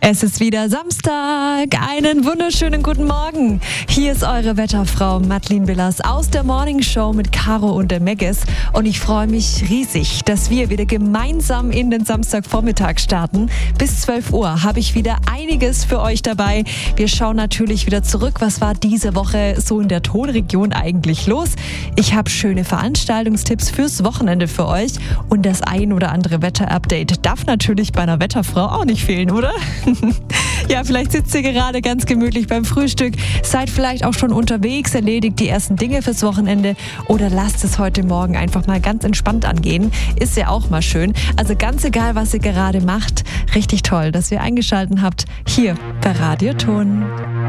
Es ist wieder Samstag. Einen wunderschönen guten Morgen. Hier ist eure Wetterfrau Madeleine Billers aus der Morning Show mit Caro und der Megis. Und ich freue mich riesig, dass wir wieder gemeinsam in den Samstagvormittag starten. Bis 12 Uhr habe ich wieder einiges für euch dabei. Wir schauen natürlich wieder zurück. Was war diese Woche so in der Tonregion eigentlich los? Ich habe schöne Veranstaltungstipps fürs Wochenende für euch. Und das ein oder andere Wetterupdate darf natürlich bei einer Wetterfrau auch nicht fehlen, oder? Ja, vielleicht sitzt ihr gerade ganz gemütlich beim Frühstück, seid vielleicht auch schon unterwegs, erledigt die ersten Dinge fürs Wochenende oder lasst es heute Morgen einfach mal ganz entspannt angehen. Ist ja auch mal schön. Also ganz egal, was ihr gerade macht, richtig toll, dass ihr eingeschaltet habt hier bei Radio Ton.